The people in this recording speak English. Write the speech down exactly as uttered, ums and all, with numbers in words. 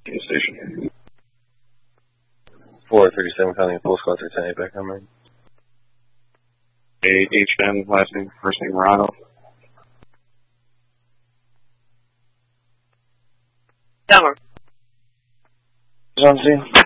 Station. four thirty-seven, calling full squad through ten eight back on man. A H N, last name, first name Morano. Summer. John C.